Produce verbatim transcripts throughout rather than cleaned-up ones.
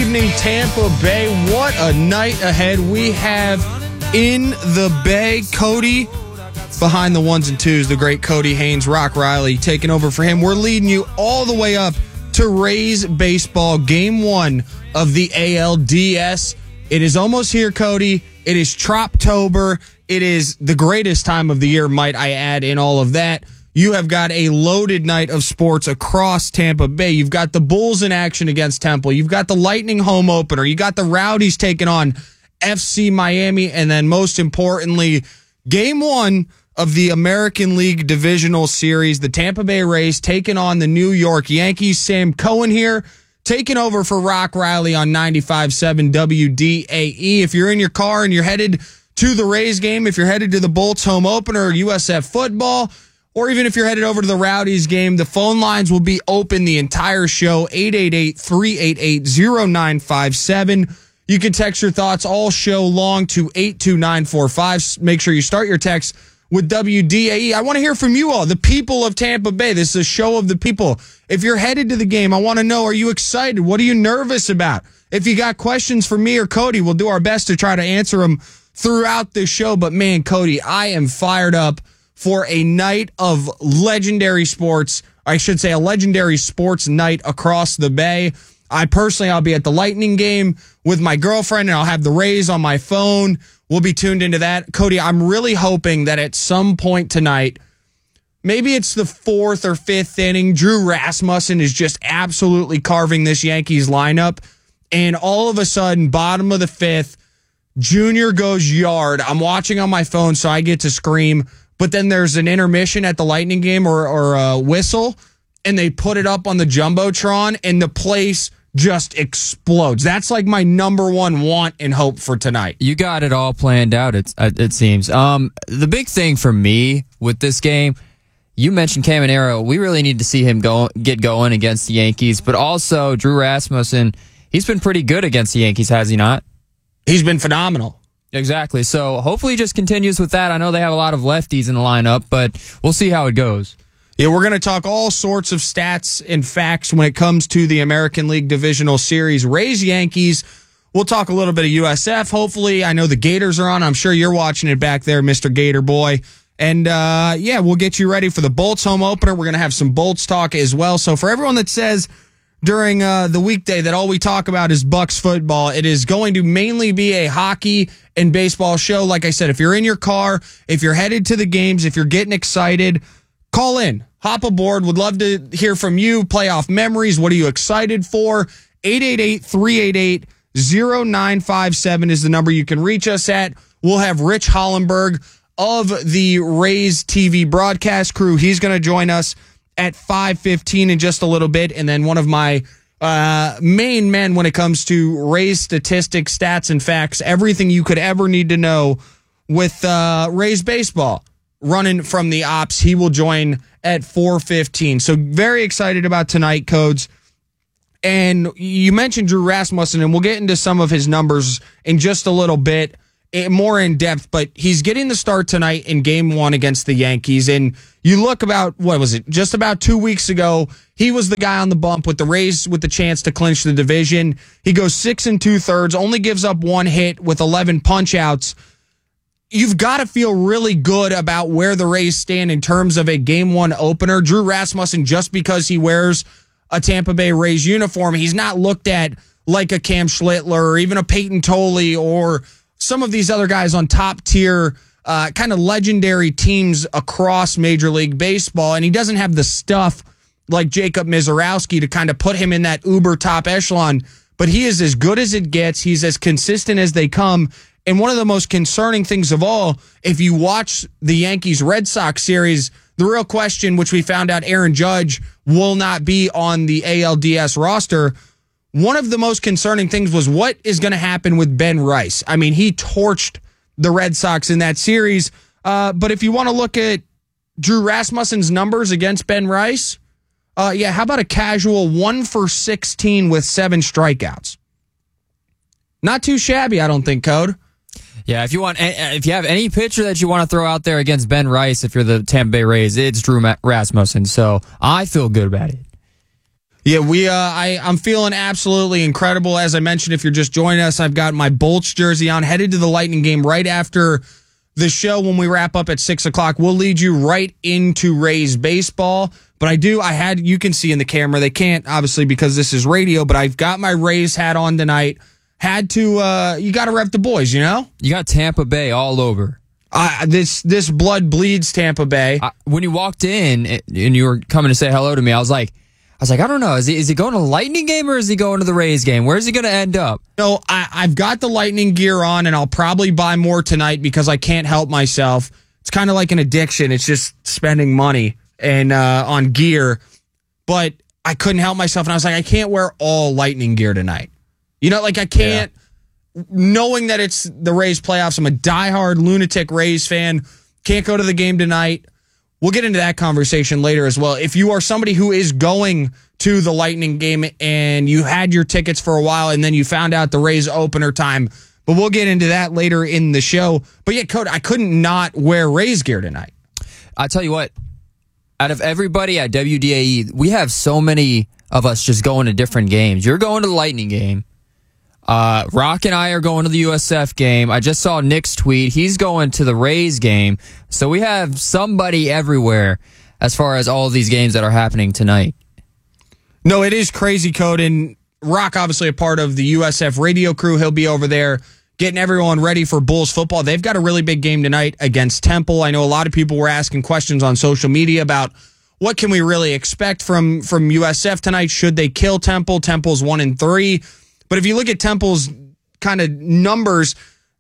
evening, Tampa Bay. What a night ahead we have in the Bay. Cody, behind the ones and twos, the great Cody Haynes, Rock Riley taking over for him. We're leading you all the way up to Rays baseball, game one of the A L D S. It is almost here, Cody. It is Troptober. It is the greatest time of the year, might I add, in all of that. You have got a loaded night of sports across Tampa Bay. You've got the Bulls in action against Temple. You've got the Lightning home opener. You got the Rowdies taking on F C Miami. And then most importantly, game one of the American League Divisional Series, the Tampa Bay Rays taking on the New York Yankees. Sam Cohen here, taking over for Rock Riley on ninety-five point seven W D A E. If you're in your car and you're headed to the Rays game, if you're headed to the Bolts home opener, U S F football, or even if you're headed over to the Rowdies game, the phone lines will be open the entire show, eight eight eight, three eight eight, zero nine five seven. You can text your thoughts all show long to eight two nine four five. Make sure you start your text with W D A E. I want to hear from you all, the people of Tampa Bay. This is a show of the people. If you're headed to the game, I want to know, are you excited? What are you nervous about? If you got questions for me or Cody, we'll do our best to try to answer them throughout this show. But man, Cody, I am fired up for a night of legendary sports. I should say a legendary sports night across the Bay. I personally, I'll be at the Lightning game with my girlfriend, and I'll have the Rays on my phone. We'll be tuned into that. Cody, I'm really hoping that at some point tonight, maybe it's the fourth or fifth inning, Drew Rasmussen is just absolutely carving this Yankees lineup. And all of a sudden, bottom of the fifth, Junior goes yard. I'm watching on my phone, so I get to scream. But then there's an intermission at the Lightning game or, or a whistle, and they put it up on the Jumbotron, and the place just explodes. That's like my number one want and hope for tonight. You got it all planned out, it, it seems. Um, the big thing for me with this game, you mentioned Caminero. We really need to see him go get going against the Yankees, but also Drew Rasmussen, he's been pretty good against the Yankees, has he not? He's been phenomenal. Exactly. So hopefully he just continues with that. I know they have a lot of lefties in the lineup, but we'll see how it goes. Yeah, we're going to talk all sorts of stats and facts when it comes to the American League Divisional Series. Rays, Yankees. We'll talk a little bit of U S F. Hopefully, I know the Gators are on. I'm sure you're watching it back there, Mister Gator Boy. And, uh, yeah, we'll get you ready for the Bolts home opener. We're going to have some Bolts talk as well. So for everyone that says during uh, the weekday that all we talk about is Bucks football, it is going to mainly be a hockey and baseball show. Like I said, if you're in your car, if you're headed to the games, if you're getting excited, call in, hop aboard. Would love to hear from you. Playoff memories. What are you excited for? eight eight eight, three eight eight, zero nine five seven is the number you can reach us at. We'll have Rich Hollenberg of the Rays T V broadcast crew. He's going to join us at five fifteen in just a little bit. And then one of my uh, main men when it comes to Rays statistics, stats, and facts, everything you could ever need to know with uh, Rays baseball running from the ops. He will join at four fifteen. So very excited about tonight, Codes. And you mentioned Drew Rasmussen, and we'll get into some of his numbers in just a little bit, more in depth, but he's getting the start tonight in game one against the Yankees. And you look about, what was it, just about two weeks ago, he was the guy on the bump with the Rays with the chance to clinch the division. He goes six and two thirds, only gives up one hit with eleven punch outs. You've got to feel really good about where the Rays stand in terms of a game one opener. Drew Rasmussen, just because he wears a Tampa Bay Rays uniform, he's not looked at like a Cam Schlittler or even a Peyton Tolley or some of these other guys on top tier, uh, kind of legendary teams across Major League Baseball. And he doesn't have the stuff like Jacob Mizorowski to kind of put him in that uber top echelon, but he is as good as it gets. He's as consistent as they come. And one of the most concerning things of all, if you watch the Yankees-Red Sox series, the real question, which we found out Aaron Judge will not be on the A L D S roster, one of the most concerning things was what is going to happen with Ben Rice. I mean, he torched the Red Sox in that series. Uh, but if you want to look at Drew Rasmussen's numbers against Ben Rice, uh, yeah, how about a casual one for sixteen with seven strikeouts? Not too shabby, I don't think, Code. Yeah, if you want, if you have any pitcher that you want to throw out there against Ben Rice, if you're the Tampa Bay Rays, it's Drew Rasmussen. So I feel good about it. Yeah, we. Uh, I, I'm feeling absolutely incredible. As I mentioned, if you're just joining us, I've got my Bolts jersey on, headed to the Lightning game right after the show when we wrap up at six o'clock. We'll lead you right into Rays baseball. But I do, I had, you can see in the camera, they can't obviously because this is radio, but I've got my Rays hat on tonight. Had to, uh, you got to rep the boys, you know? You got Tampa Bay all over. Uh, this this blood bleeds Tampa Bay. I, when you walked in and you were coming to say hello to me, I was like, I was like, I don't know. Is he, is he going to the Lightning game or is he going to the Rays game? Where's he going to end up? No, I, I've got the Lightning gear on, and I'll probably buy more tonight because I can't help myself. It's kind of like an addiction. It's just spending money and uh, on gear. But I couldn't help myself, and I was like, I can't wear all Lightning gear tonight. You know, like I can't, yeah. Knowing that it's the Rays playoffs, I'm a diehard lunatic Rays fan. Can't go to the game tonight. We'll get into that conversation later as well. If you are somebody who is going to the Lightning game and you had your tickets for a while and then you found out the Rays opener time, but we'll get into that later in the show. But yeah, Cody, I couldn't not wear Rays gear tonight. I tell you what, out of everybody at W D A E, we have so many of us just going to different games. You're going to the Lightning game. Uh, Rock and I are going to the U S F game. I just saw Nick's tweet. He's going to the Rays game. So we have somebody everywhere as far as all of these games that are happening tonight. No, it is crazy, Code. And Rock, obviously a part of the U S F radio crew. He'll be over there getting everyone ready for Bulls football. They've got a really big game tonight against Temple. I know a lot of people were asking questions on social media about what can we really expect from, from U S F tonight. Should they kill Temple? Temple's one and three. But if you look at Temple's kind of numbers,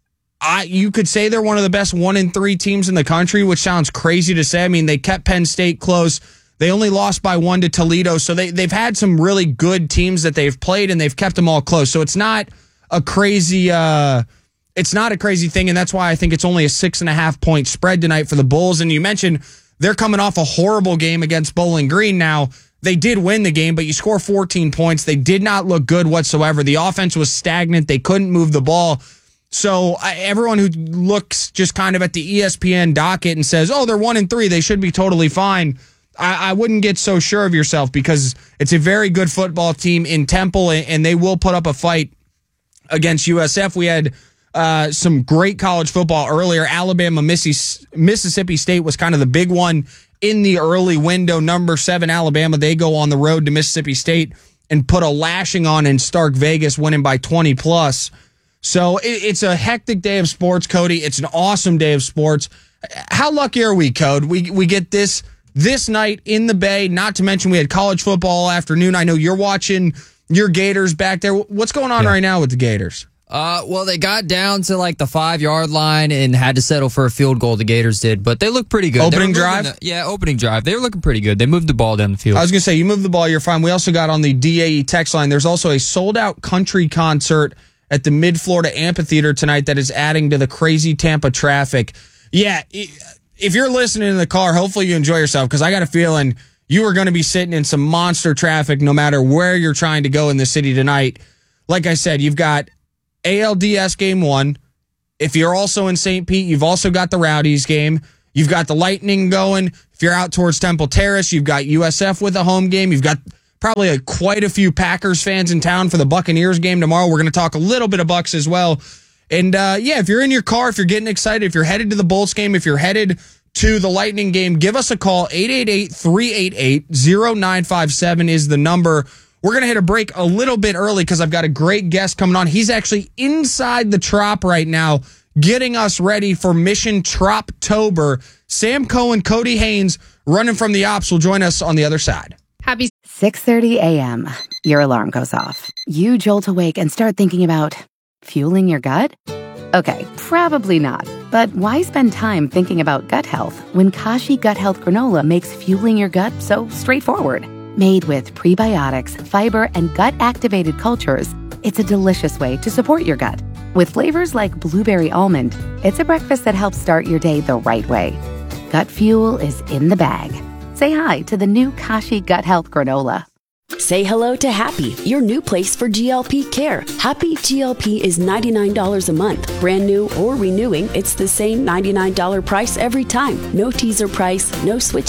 I you could say they're one of the best one and three teams in the country, which sounds crazy to say. I mean, they kept Penn State close. They only lost by one to Toledo. So they, they've had some really good teams that they've played, and they've kept them all close. So it's not a crazy uh, it's not a crazy thing, and that's why I think it's only a six and a half point spread tonight for the Bulls. And you mentioned they're coming off a horrible game against Bowling Green. Now, they did win the game, but you score fourteen points. They did not look good whatsoever. The offense was stagnant. They couldn't move the ball. So uh, everyone who looks just kind of at the E S P N docket and says, oh, they're one and three, they should be totally fine. I, I wouldn't get so sure of yourself because it's a very good football team in Temple, and, and they will put up a fight against U S F. We had uh, some great college football earlier. Alabama, Mississippi State was kind of the big one in the early window. Number seven, Alabama, they go on the road to Mississippi State and put a lashing on in Stark Vegas, winning by twenty plus. So it, it's a hectic day of sports, Cody. It's an awesome day of sports. How lucky are we, Code? We we get this this night in the Bay, not to mention we had college football all afternoon. I know you're watching your Gators back there. What's going on yeah. right now with the Gators? Uh, well, they got down to like the five-yard line and had to settle for a field goal, the Gators did, but they look pretty good. Opening drive? The, yeah, opening drive. They were looking pretty good. They moved the ball down the field. I was going to say, you moved the ball, you're fine. We also got on the D A E text line, there's also a sold-out country concert at the Mid-Florida Amphitheater tonight that is adding to the crazy Tampa traffic. Yeah, if you're listening in the car, hopefully you enjoy yourself, because I got a feeling you are going to be sitting in some monster traffic no matter where you're trying to go in the city tonight. Like I said, you've got A L D S game one. If you're also in Saint Pete, you've also got the Rowdies game. You've got the Lightning going. If you're out towards Temple Terrace, you've got U S F with a home game. You've got probably a, quite a few Packers fans in town for the Buccaneers game tomorrow. We're going to talk a little bit of Bucks as well. And uh, yeah, if you're in your car, if you're getting excited, if you're headed to the Bulls game, if you're headed to the Lightning game, give us a call. eight eight eight, three eight eight, zero nine five seven is the number. We're going to hit a break a little bit early because I've got a great guest coming on. He's actually inside the Trop right now, getting us ready for Mission Troptober. Sam Cohen, Cody Haynes, running from the ops, will join us on the other side. Happy six thirty a.m. Your alarm goes off. You jolt awake and start thinking about fueling your gut? Okay, probably not. But why spend time thinking about gut health when Kashi Gut Health Granola makes fueling your gut so straightforward? Made with prebiotics, fiber, and gut-activated cultures, it's a delicious way to support your gut. With flavors like blueberry almond, it's a breakfast that helps start your day the right way. Gut fuel is in the bag. Say hi to the new Kashi Gut Health Granola. Say hello to Happy, your new place for G L P care. Happy G L P is ninety-nine dollars a month. Brand new or renewing, it's the same ninety-nine dollars price every time. No teaser price, no switch up.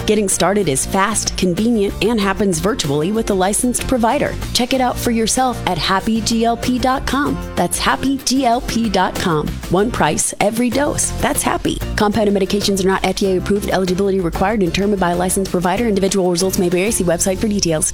Getting started is fast, convenient, and happens virtually with a licensed provider. Check it out for yourself at happy G L P dot com. That's happy G L P dot com. One price, every dose. That's happy. Compounded medications are not F D A approved. Eligibility required and determined by a licensed provider. Individual results may vary. See website for details.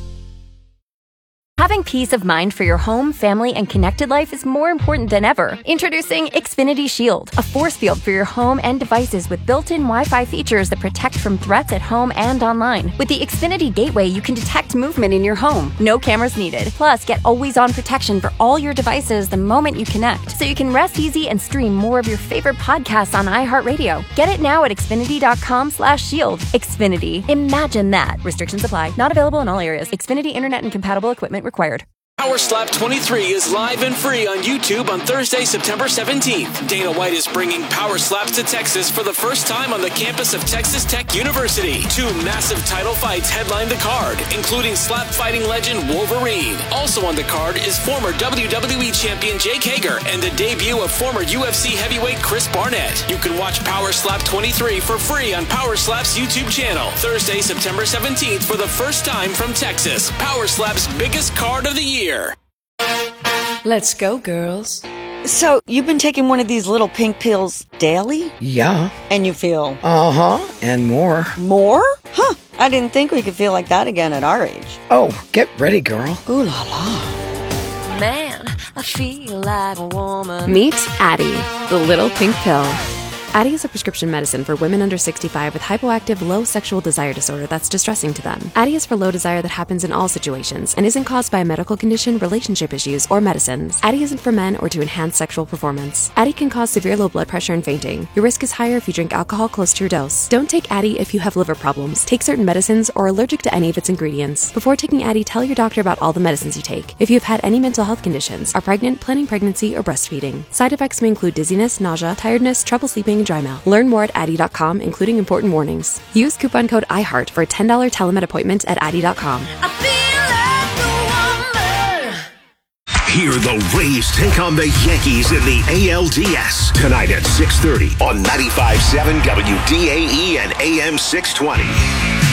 Having peace of mind for your home, family, and connected life is more important than ever. Introducing Xfinity Shield, a force field for your home and devices with built-in Wi-Fi features that protect from threats at home and online. With the Xfinity Gateway, you can detect movement in your home. No cameras needed. Plus, get always-on protection for all your devices the moment you connect, so you can rest easy and stream more of your favorite podcasts on iHeartRadio. Get it now at Xfinity dot com slash shield. Xfinity. Imagine that. Restrictions apply. Not available in all areas. Xfinity Internet and compatible equipment required. Power Slap twenty-three is live and free on YouTube on Thursday, September seventeenth. Dana White is bringing Power Slaps to Texas for the first time on the campus of Texas Tech University. Two massive title fights headline the card, including slap fighting legend Wolverine. Also on the card is former W W E champion Jake Hager and the debut of former U F C heavyweight Chris Barnett. You can watch Power Slap twenty-three for free on Power Slap's YouTube channel. Thursday, September seventeenth for the first time from Texas. Power Slap's biggest card of the year. Let's go, girls. So, you've been taking one of these little pink pills daily? Yeah. And you feel? Uh-huh, and more. More? Huh, I didn't think we could feel like that again at our age. Oh, get ready, girl. Ooh la la. Man, I feel like a woman. Meet Addie, the little pink pill. Addie is a prescription medicine for women under sixty-five with hypoactive low sexual desire disorder that's distressing to them. Addie is for low desire that happens in all situations and isn't caused by a medical condition, relationship issues, or medicines. Addie isn't for men or to enhance sexual performance. Addie can cause severe low blood pressure and fainting. Your risk is higher if you drink alcohol close to your dose. Don't take Addie if you have liver problems, take certain medicines, or are allergic to any of its ingredients. Before taking Addie, tell your doctor about all the medicines you take. If you have had any mental health conditions, are pregnant, planning pregnancy, or breastfeeding. Side effects may include dizziness, nausea, tiredness, trouble sleeping, and dry mouth. Learn more at Addie dot com, including important warnings. Use coupon code iHeart for a ten dollars telemed appointment at Addie dot com. I feel like a woman. Hear the Rays take on the Yankees in the A L D S tonight at six thirty on ninety-five point seven W D A E and A M six twenty.